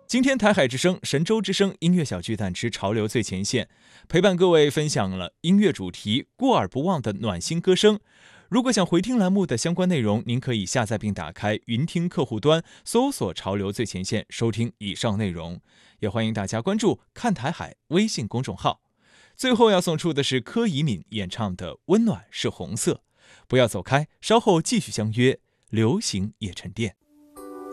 今天台海之声、神州之声音乐小巨蛋之潮流最前线，陪伴各位分享了音乐主题过耳不忘的暖心歌声。如果想回听栏目的相关内容，您可以下载并打开云听客户端，搜索潮流最前线，收听以上内容。也欢迎大家关注看台海微信公众号。最后要送出的是柯以敏演唱的《温暖是红色》，不要走开，稍后继续相约流行也沉淀。